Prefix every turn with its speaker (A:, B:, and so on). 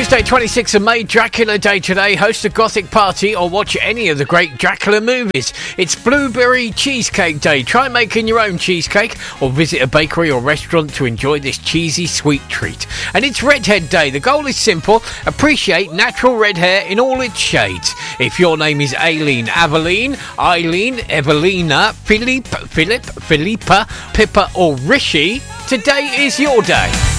A: Tuesday, 26th of May, Dracula Day today. Host a gothic party or watch any of the great Dracula movies. It's Blueberry Cheesecake Day. Try making your own cheesecake or visit a bakery or restaurant to enjoy this cheesy sweet treat. And it's Redhead Day. The goal is simple. Appreciate natural red hair in all its shades. If your name is Aileen, Aveline, Eileen, Evelina, Philip, Philippa, Pippa or Rishi, today is your day.